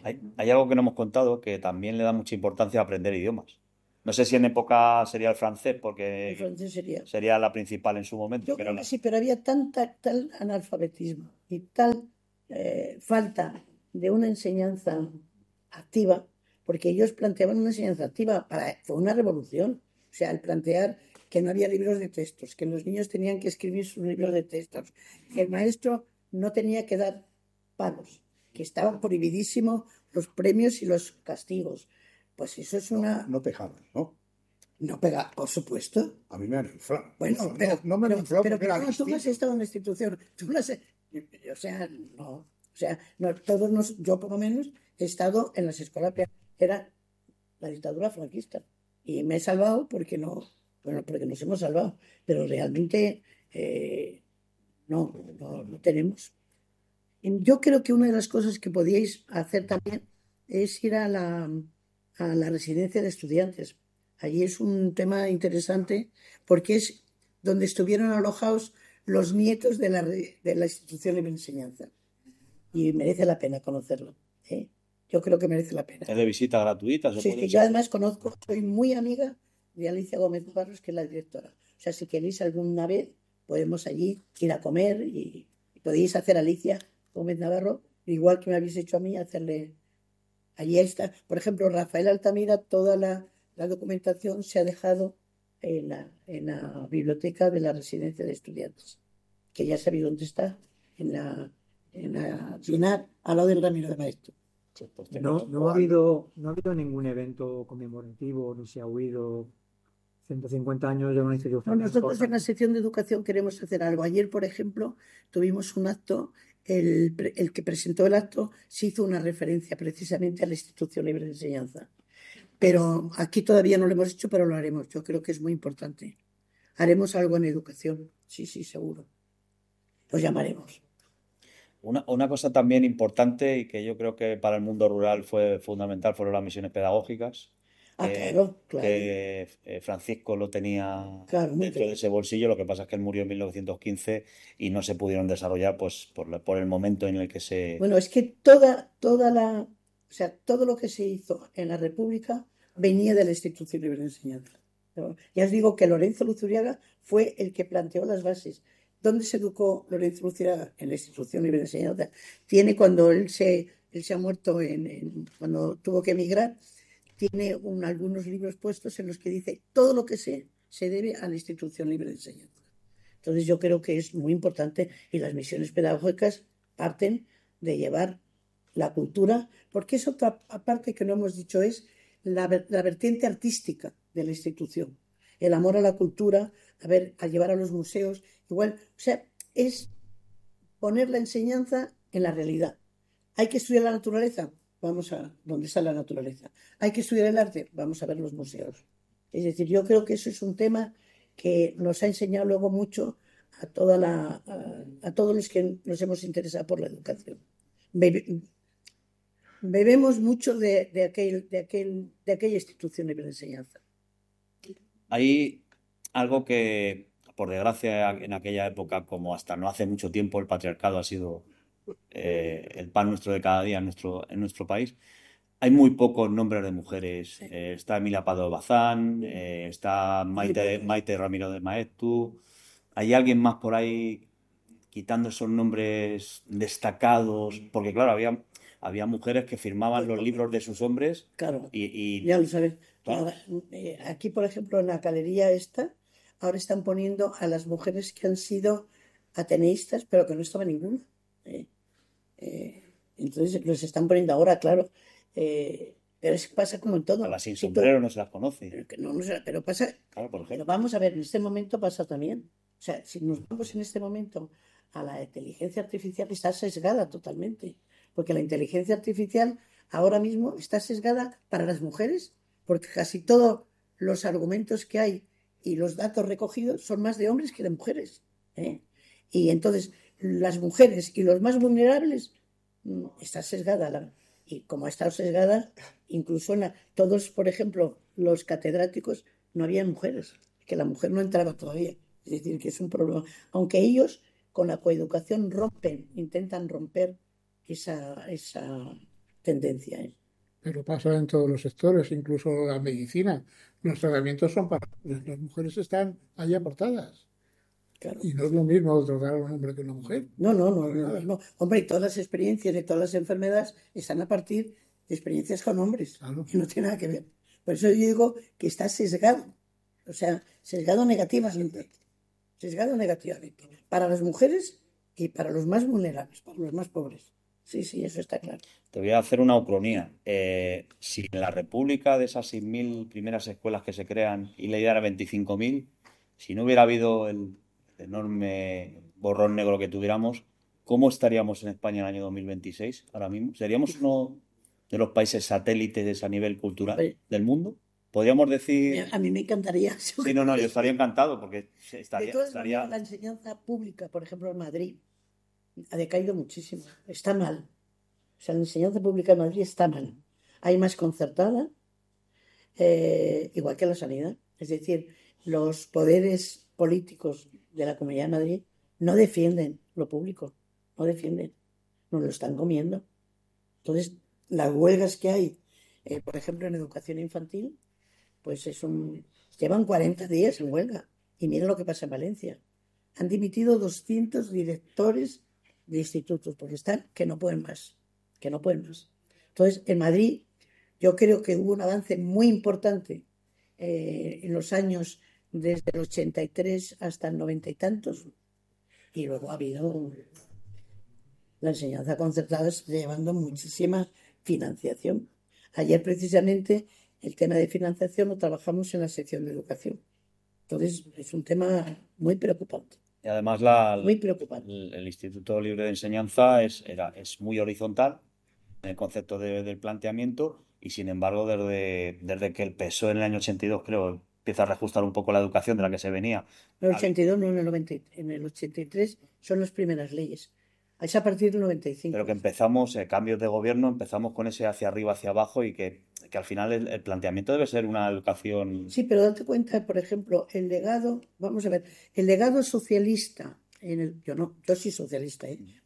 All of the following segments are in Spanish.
Hay algo que no hemos contado que también le da mucha importancia a aprender idiomas. No sé si en época sería el francés, El porque francés sería. sería la principal en su momento, Yo pero creo que sí, pero había tal analfabetismo y tal falta de una enseñanza activa, porque ellos planteaban una enseñanza activa, fue una revolución. O sea, el plantear que no había libros de textos, que los niños tenían que escribir sus libros de textos, que el maestro no tenía que dar palos, que estaban prohibidísimos los premios y los castigos. Pues eso es No, una... no te jalas, ¿no? No pega, por supuesto. A mí me han inflado. Bueno, No, no me han inflado porque era tú no has distinto. estado en la institución, tú no has, o sea, no, o sea, no, yo por lo menos he estado en las escuelas, era la dictadura franquista y me he salvado porque no, bueno, porque nos hemos salvado, pero realmente no tenemos. Yo creo que una de las cosas que podíais hacer también es ir a la residencia de estudiantes. Allí es un tema interesante porque es donde estuvieron alojados los nietos de la institución de enseñanza. Y merece la pena conocerlo, ¿eh? Yo creo que merece la pena. es de visita gratuita, se Sí, puede sí, yo visitar. además conozco, soy muy amiga de Alicia Gómez Barros, que es la directora. O sea, si queréis alguna vez, podemos allí ir a comer y podéis hacer a Alicia Gómez Navarro, igual que me habéis hecho a mí, hacerle. Allí está, por ejemplo, Rafael Altamira, toda la documentación se ha dejado en la biblioteca de la residencia de estudiantes, que ya sabéis dónde está, en la Pinar, al lado del Ramiro de Maestro. Pues No ha habido ningún evento conmemorativo, ni se ha huido 150 años de una No, institución tan nosotros en la importante. sección de educación queremos hacer algo. Ayer, por ejemplo, tuvimos un acto, el que presentó el acto se hizo una referencia precisamente a la Institución Libre de Enseñanza. Pero aquí todavía no lo hemos hecho, pero lo haremos. Yo creo que es muy importante. Haremos algo en educación. Sí, sí, seguro. Los llamaremos. una cosa también importante y que yo creo que para el mundo rural fue fundamental fueron las misiones pedagógicas, Ah, claro, claro, Francisco lo tenía claro, muy dentro de bien. ese bolsillo, lo que pasa es que él murió en 1915 y no se pudieron desarrollar pues por el momento en el que se... Bueno, es que o sea, todo lo que se hizo en la República venía de la Institución Libre de Enseñanza. ¿No? Ya os digo que Lorenzo Luzuriaga fue el que planteó las bases. ¿Dónde se educó Lorenzo Luzuriaga? En la Institución Libre de Enseñanza. Tiene cuando él se ha muerto cuando tuvo que emigrar, tiene algunos libros puestos en los que dice todo lo que se debe a la Institución Libre de Enseñanza. Entonces yo creo que es muy importante y las misiones pedagógicas parten de llevar la cultura, porque es otra parte que no hemos dicho, es la vertiente artística de la institución, el amor a la cultura, a llevar a los museos, igual, o sea, es poner la enseñanza en la realidad. ¿Hay que estudiar la naturaleza? Vamos a dónde está la naturaleza. ¿Hay que estudiar el arte? Vamos a ver los museos. Es decir, yo creo que eso es un tema que nos ha enseñado luego mucho a todos los que nos hemos interesado por la educación. Bebe- Bebemos mucho de aquella institución de enseñanza. Hay algo que, por desgracia, en aquella época, como hasta no hace mucho tiempo, el patriarcado ha sido el pan nuestro de cada día en nuestro país. Hay muy pocos nombres de mujeres. Sí. Está Emilia Pardo Bazán, está Muy pocos. Maite Ramiro de Maeztu. ¿Hay alguien más por ahí quitando esos nombres destacados? Porque claro, había mujeres que firmaban los libros de sus hombres Claro, y ya lo sabes. claro, Aquí, por ejemplo, en la galería esta, ahora están poniendo a las mujeres que han sido ateneístas, pero que no estaba ninguna. ¿Eh? Entonces los están poniendo ahora, claro. Pero es que pasa como en a todo. las sin Si tú, sombrero no se las conoce. pero que no sé, pero pasa, Claro, por pero ejemplo. vamos a ver, en este momento pasa también. O sea, si nos vamos en este momento a la inteligencia artificial, está sesgada totalmente. Porque la inteligencia artificial ahora mismo está sesgada para las mujeres, porque casi todos los argumentos que hay y los datos recogidos son más de hombres que de mujeres. ¿Eh? Y entonces las mujeres y los más vulnerables está sesgada. Y como ha estado sesgada, incluso todos, por ejemplo, los catedráticos, no había mujeres, que la mujer no entraba todavía. Es decir, que es un problema. Aunque ellos con la coeducación intentan romper esa tendencia. Pero pasa en todos los sectores, incluso la medicina. Los tratamientos son para las mujeres, están ahí aportadas. Claro. Y no es lo mismo tratar a un hombre que a una mujer. No, no. Hombre, y todas las experiencias de todas las enfermedades están a partir de experiencias con hombres. Claro. Y no tiene nada que ver. Por eso yo digo que está sesgado. O sea, sesgado negativamente. Sesgado negativamente. Para las mujeres y para los más vulnerables, para los más pobres. Sí, eso está claro. Te voy a hacer una ucronía. Si en la República, de esas 6.000 primeras escuelas que se crean y la idea era 25.000, si no hubiera habido el enorme borrón negro que tuviéramos, ¿cómo estaríamos en España en el año 2026 ahora mismo? ¿Seríamos uno de los países satélites a nivel cultural del mundo? ¿Podríamos decir...? A mí me encantaría. Sí, no, yo estaría encantado porque De todas estaría... maneras, la enseñanza pública, por ejemplo, en Madrid, ha decaído muchísimo. Está mal. O sea, la enseñanza pública en Madrid está mal. Hay más concertada, igual que la sanidad. Es decir, los poderes políticos de la Comunidad de Madrid no defienden lo público, no defienden, nos lo están comiendo. Entonces, las huelgas que hay, por ejemplo, en educación infantil, pues llevan 40 días en huelga. Y miren lo que pasa en Valencia. Han dimitido 200 directores de institutos porque están que no pueden más. Entonces, en Madrid, yo creo que hubo un avance muy importante en los años desde el 83 hasta el 90 y tantos, y luego ha habido la enseñanza concertada está llevando muchísima financiación. Ayer precisamente el tema de financiación lo trabajamos en la sección de educación. Entonces es un tema muy preocupante. Y además muy preocupante. el Instituto Libre de Enseñanza es muy horizontal en el concepto del planteamiento y sin embargo desde que el PSOE en el año 82 creo empieza a reajustar un poco la educación de la que se venía. En el 82, no en el 90, en el 83 son las primeras leyes. Es a partir del 95. Pero que empezamos, cambios de gobierno, empezamos con ese hacia arriba, hacia abajo y que al final el planteamiento debe ser una educación... Sí, pero date cuenta, por ejemplo, el legado, vamos a ver, el legado socialista, yo soy socialista,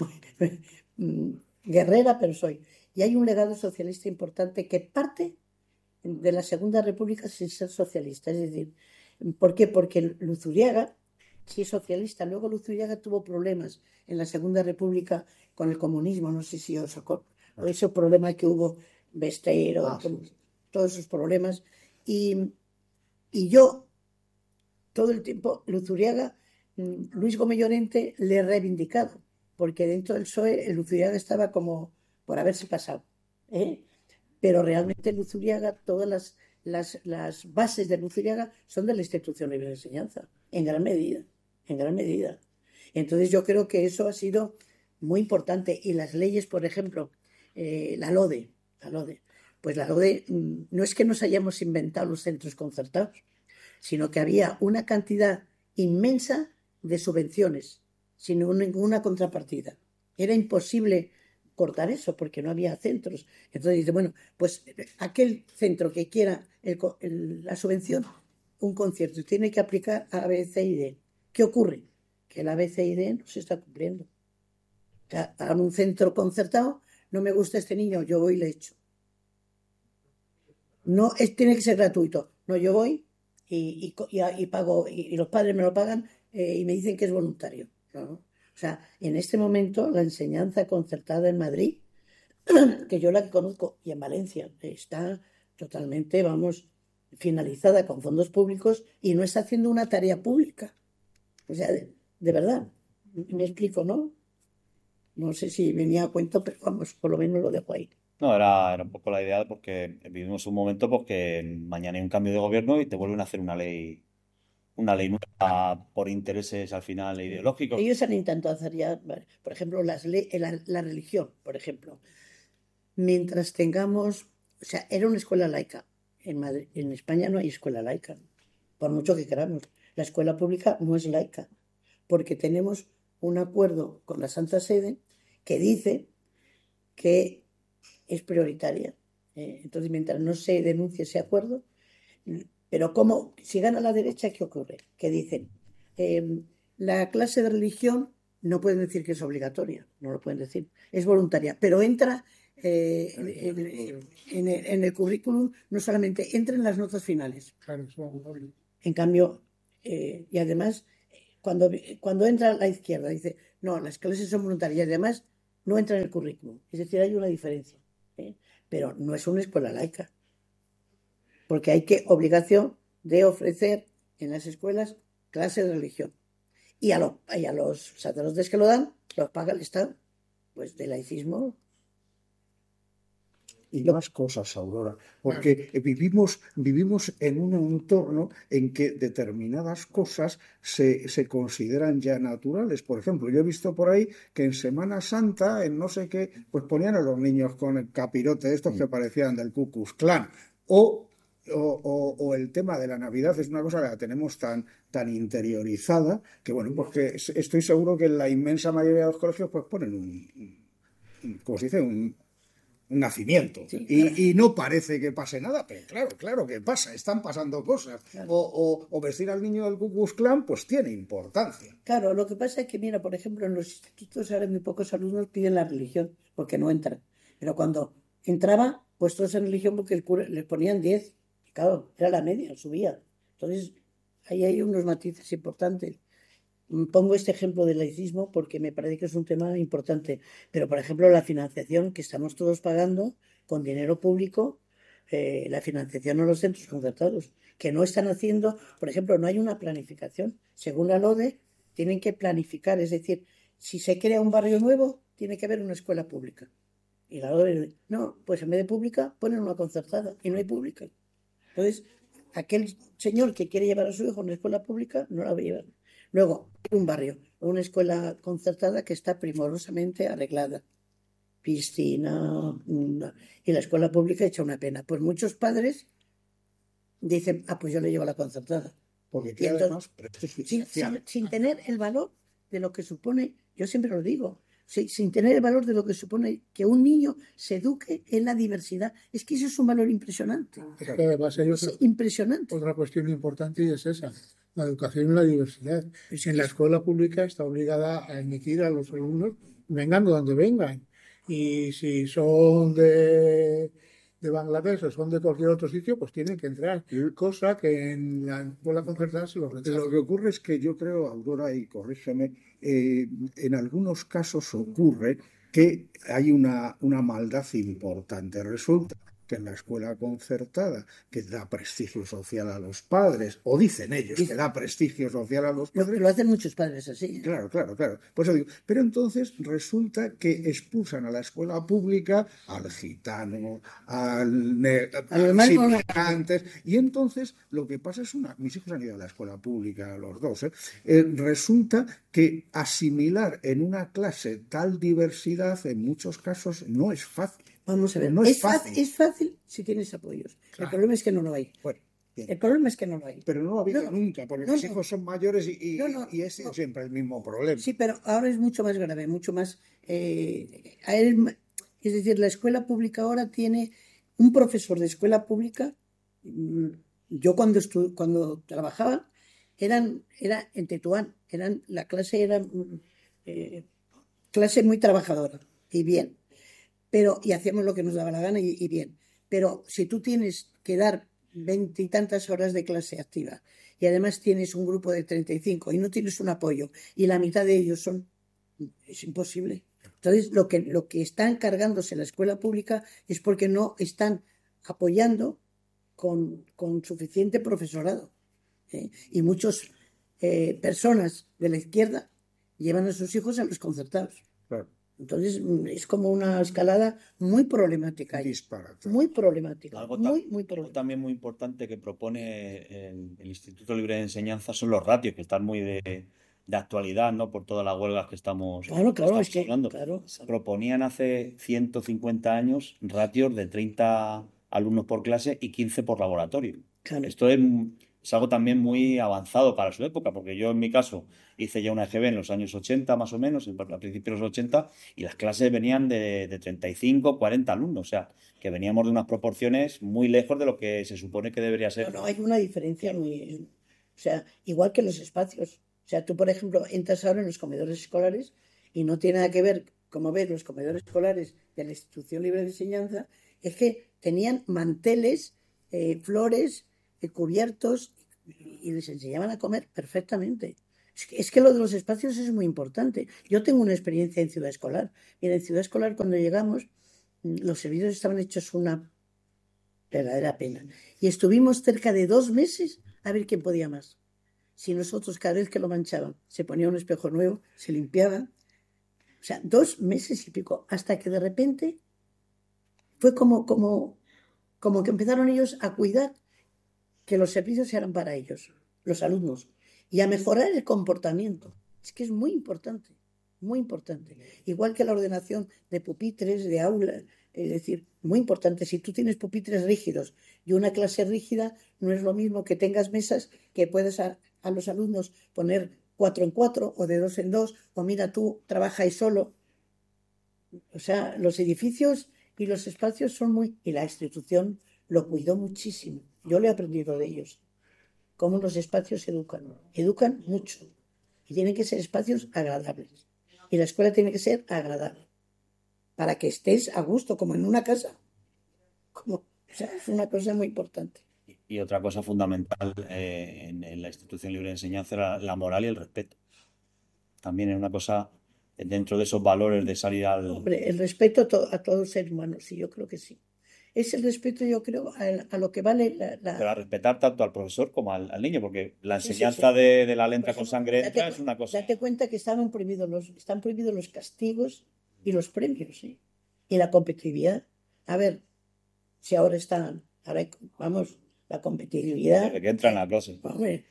guerrera, pero soy. Y hay un legado socialista importante que parte de la Segunda República sin ser socialista. Es decir, ¿por qué? Porque Luzuriaga sí es socialista. Luego Luzuriaga tuvo problemas en la Segunda República con el comunismo. No sé si os acuerdo. Esos problemas que hubo, Besteiro, todos esos problemas. Y yo, todo el tiempo, Luzuriaga, Luis Gómez Llorente le he reivindicado, porque dentro del PSOE el Luzuriaga estaba como por haberse pasado. Pero realmente Luzuriaga, todas las bases de Luzuriaga son de la Institución Libre de Enseñanza, en gran medida. Entonces yo creo que eso ha sido muy importante. Y las leyes, por ejemplo, la LODE, pues la LODE no es que nos hayamos inventado los centros concertados, sino que había una cantidad inmensa de subvenciones, sin ninguna contrapartida. Era imposible cortar eso porque no había centros. Entonces dice, bueno, pues aquel centro que quiera la subvención, un concierto, tiene que aplicar a B, C y D. ¿Qué ocurre? Que el A, B, C y D no se está cumpliendo. O sea, a un centro concertado, no me gusta este niño, yo voy y le echo. No, tiene que ser gratuito. No, yo voy y pago, y los padres me lo pagan y me dicen que es voluntario. ¿No? O sea, en este momento la enseñanza concertada en Madrid, que yo la conozco, y en Valencia, está totalmente, finalizada con fondos públicos y no está haciendo una tarea pública. O sea, de verdad, me explico, ¿no? No sé si venía a cuento, pero por lo menos lo dejo ahí. No, era un poco la idea porque vivimos un momento porque mañana hay un cambio de gobierno y te vuelven a hacer una ley nueva por intereses al final ideológicos. Ellos han intentado hacer ya, por ejemplo, la religión, por ejemplo. Mientras tengamos, o sea, era una escuela laica. En España no hay escuela laica, por mucho que queramos. La escuela pública no es laica, porque tenemos un acuerdo con la Santa Sede que dice que es prioritaria. Entonces, mientras no se denuncie ese acuerdo, pero como si gana la derecha, ¿qué ocurre? Que dicen, la clase de religión no pueden decir que es obligatoria, no lo pueden decir, es voluntaria, pero entra en el currículum no solamente entran las notas finales. Claro, eso es doble. En cambio, y además, cuando entra la izquierda, dice, no, las clases son voluntarias y además no entra en el currículum. Es decir, hay una diferencia. Pero no es una escuela laica. Porque hay obligación de ofrecer en las escuelas clases de religión. Y a los sacerdotes que lo dan, los paga el Estado. Pues de laicismo. Y más cosas, Aurora, porque vivimos en un entorno en que determinadas cosas se consideran ya naturales. Por ejemplo, yo he visto por ahí que en Semana Santa, en no sé qué, pues ponían a los niños con el capirote estos que parecían del Ku Klux Klan. O el tema de la Navidad es una cosa que la tenemos tan interiorizada que, bueno, pues que estoy seguro que en la inmensa mayoría de los colegios pues ponen ¿cómo se dice? Un nacimiento. Sí, y no parece que pase nada, pero claro que pasa, están pasando cosas. Claro. O vestir al niño del Ku Klux Klan, pues tiene importancia. Claro, lo que pasa es que, mira, por ejemplo, en los institutos ahora muy pocos alumnos piden la religión porque no entran. Pero cuando entraba, pues todos en religión porque el cura les ponían 10. Y claro, era la media, subía. Entonces, ahí hay unos matices importantes. Pongo este ejemplo del laicismo porque me parece que es un tema importante. Pero, por ejemplo, la financiación que estamos todos pagando con dinero público, la financiación a los centros concertados, que no están haciendo, por ejemplo, no hay una planificación. Según la LODE, tienen que planificar, es decir, si se crea un barrio nuevo, tiene que haber una escuela pública. Y la LODE, no, pues en vez de pública, ponen una concertada y no hay pública. Entonces, aquel señor que quiere llevar a su hijo a una escuela pública, no la va a llevar. Luego, un barrio, una escuela concertada que está primorosamente arreglada. Piscina, y la escuela pública echa una pena. Pues muchos padres dicen, pues yo le llevo a la concertada. Porque Y entonces, además prestigio social. sin tener el valor de lo que supone, yo siempre lo digo, sin tener el valor de lo que supone que un niño se eduque en la diversidad. Es que eso es un valor impresionante. Es que además hay Es impresionante. otra cuestión importante y es esa, la educación en la diversidad. En la escuela pública está obligada a emitir a los alumnos, vengan de donde vengan. Y si son de Bangladesh o son de cualquier otro sitio, pues tienen que entrar. Cosa que en la escuela concertada se los rechaza. Lo que ocurre es que yo creo, Aurora, y corrígeme, en algunos casos ocurre que hay una maldad importante. Resulta que en la escuela concertada, que da prestigio social a los padres, o dicen ellos que da prestigio social a los padres. Lo hacen muchos padres así. Claro. Por eso digo, pero entonces resulta que expulsan a la escuela pública al gitano, al inmigrantes, y entonces lo que pasa es mis hijos han ido a la escuela pública, los dos, resulta que asimilar en una clase tal diversidad en muchos casos no es fácil. Vamos a ver, No es fácil. Es fácil si tienes apoyos. Claro. El problema es que no lo hay. Bueno, bien. El problema es que no lo hay. Pero no lo ha habido No, nunca, porque no, mis no. hijos son mayores y es No. siempre el mismo problema. Sí, pero ahora es mucho más grave, mucho más. Es decir, la escuela pública ahora tiene un profesor de escuela pública. Yo cuando trabajaba era en Tetuán, la clase era clase muy trabajadora y bien. Y hacíamos lo que nos daba la gana y bien. Pero si tú tienes que dar 20 y tantas horas de clase activa y además tienes un grupo de 35 y no tienes un apoyo y la mitad de ellos es imposible. Entonces, lo que están cargándose la escuela pública es porque no están apoyando con suficiente profesorado. Y muchas personas de la izquierda llevan a sus hijos a los concertados. Claro. Entonces, es como una escalada muy problemática. Disparate. Muy problemática. Algo Muy algo problemática. también muy importante que propone el Instituto Libre de Enseñanza son los ratios, que están muy de actualidad, ¿no? Por todas las huelgas que estamos Claro, hablando. claro. Proponían hace 150 años ratios de 30 alumnos por clase y 15 por laboratorio. Claro. Esto es algo también muy avanzado para su época, porque yo en mi caso hice ya una EGB en los años 80 más o menos, a principios de los 80, y las clases venían de 35, 40 alumnos, o sea, que veníamos de unas proporciones muy lejos de lo que se supone que debería ser. No, hay una diferencia muy... O sea, igual que los espacios. O sea, tú, por ejemplo, entras ahora en los comedores escolares y no tiene nada que ver como ves, los comedores escolares de la Institución Libre de Enseñanza, es que tenían manteles, flores, cubiertos, y les enseñaban a comer perfectamente. Es que lo de los espacios es muy importante. Yo tengo una experiencia en Ciudad Escolar. Mira, en Ciudad Escolar cuando llegamos, los servicios estaban hechos una verdadera pena. Y estuvimos cerca de 2 meses a ver quién podía más. Si nosotros cada vez que lo manchaban se ponía un espejo nuevo, se limpiaba. O sea, 2 meses y pico, hasta que de repente fue como que empezaron ellos a cuidar que los servicios eran para ellos, los alumnos, y a mejorar el comportamiento. Es que es muy importante, muy importante. Igual que la ordenación de pupitres, de aulas, es decir, muy importante. Si tú tienes pupitres rígidos y una clase rígida, no es lo mismo que tengas mesas que puedes a los alumnos poner 4 en 4 o de 2 en 2, o mira tú, trabaja ahí solo. O sea, los edificios y los espacios son muy... Y la institución lo cuidó muchísimo. Yo le he aprendido de ellos. Cómo los espacios educan. Educan mucho. Y tienen que ser espacios agradables. Y la escuela tiene que ser agradable. Para que estés a gusto, como en una casa. O sea, es una cosa muy importante. Y otra cosa fundamental en la Institución Libre de Enseñanza era la moral y el respeto. También es una cosa dentro de esos valores de salir al... Hombre, el respeto a todo ser humano, sí, yo creo que sí. Es el respeto, yo creo, a lo que vale Pero a respetar tanto al profesor como al niño, porque la Sí, sí, enseñanza sí. de la letra con sangre Date, entra es una cosa... date cuenta que están prohibidos los castigos y los premios, ¿sí? Y la competitividad. A ver, si ahora vamos, la competitividad. Desde que entran a clase. Hombre,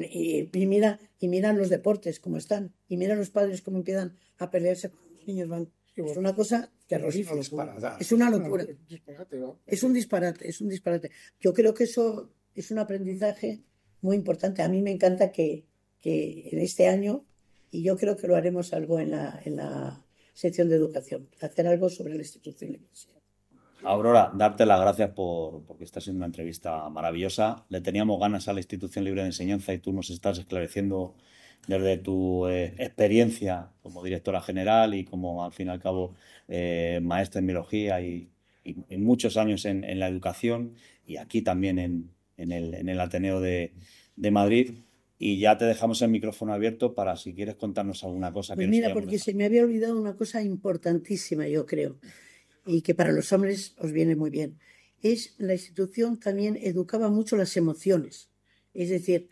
y mira los deportes cómo están, y mira los padres cómo empiezan a pelearse con los niños. Es una cosa terrorífica. Es una locura. Es un disparate. Yo creo que eso es un aprendizaje muy importante. A mí me encanta que en este año, y yo creo que lo haremos algo en la sección de educación, hacer algo sobre la institución. Aurora, darte las gracias porque está siendo una entrevista maravillosa. Le teníamos ganas a la Institución Libre de Enseñanza y tú nos estás esclareciendo desde tu experiencia como directora general y como al fin y al cabo maestra en biología y muchos años en la educación y aquí también en el Ateneo de Madrid. Y ya te dejamos el micrófono abierto para si quieres contarnos alguna cosa que Pues nos mira, hayamos porque dejado. se me había olvidado una cosa importantísima, yo creo, y que para los hombres os viene muy bien. La institución también educaba mucho las emociones. Es decir,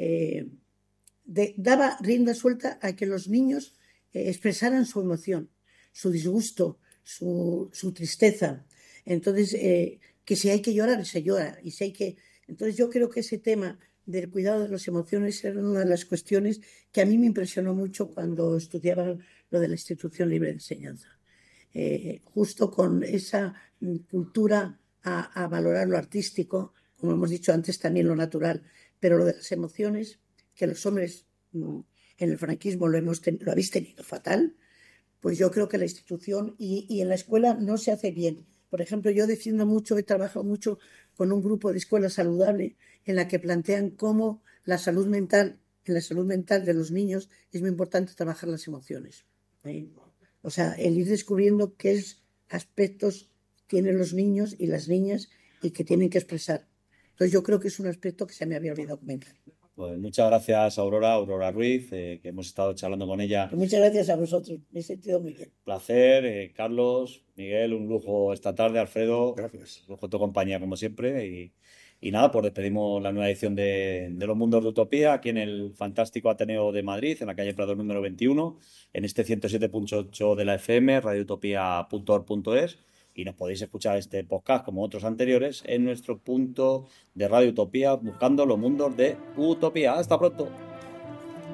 daba rienda suelta a que los niños expresaran su emoción, su disgusto, su tristeza. Entonces, que si hay que llorar, se llora. Y si hay que... Entonces, yo creo que ese tema del cuidado de las emociones era una de las cuestiones que a mí me impresionó mucho cuando estudiaba lo de la Institución Libre de Enseñanza. Justo con esa cultura a valorar lo artístico, como hemos dicho antes, también lo natural, pero lo de las emociones, que los hombres en el franquismo lo habéis tenido fatal, pues yo creo que la institución y en la escuela no se hace bien. Por ejemplo, yo defiendo mucho, he trabajado mucho con un grupo de escuela saludable en la que plantean cómo en la salud mental de los niños es muy importante trabajar las emociones. O sea, el ir descubriendo qué aspectos tienen los niños y las niñas y que tienen que expresar. Entonces yo creo que es un aspecto que se me había olvidado comentar. Pues muchas gracias, Aurora Ruiz, que hemos estado charlando con ella. Pues muchas gracias a vosotros, me he sentido muy bien. Placer, Carlos, Miguel, un lujo esta tarde, Alfredo. Gracias. Un lujo tu compañía, como siempre. Y nada, pues despedimos la nueva edición de Los Mundos de Utopía aquí en el fantástico Ateneo de Madrid, en la calle Prado número 21, en este 107.8 de la FM, radioutopía.org.es. Y nos podéis escuchar este podcast como otros anteriores en nuestro punto de Radio Utopía buscando los mundos de Utopía. Hasta pronto.